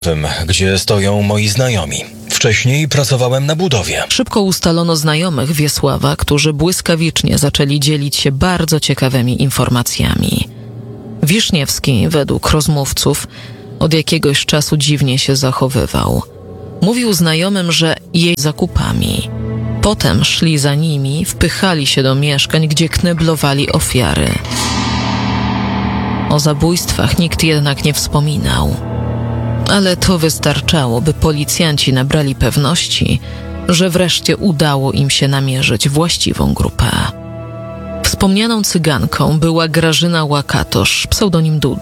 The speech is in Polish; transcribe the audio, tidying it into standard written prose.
gdzie stoją moi znajomi. Wcześniej pracowałem na budowie. Szybko ustalono znajomych Wiesława, którzy błyskawicznie zaczęli dzielić się bardzo ciekawymi informacjami. Wiszniewski, według rozmówców, od jakiegoś czasu dziwnie się zachowywał. Mówił znajomym, że jej zakupami. Potem szli za nimi, wpychali się do mieszkań, gdzie kneblowali ofiary. O zabójstwach nikt jednak nie wspominał. Ale to wystarczało, by policjanci nabrali pewności, że wreszcie udało im się namierzyć właściwą grupę. Wspomnianą cyganką była Grażyna Łakatosz, pseudonim Duda.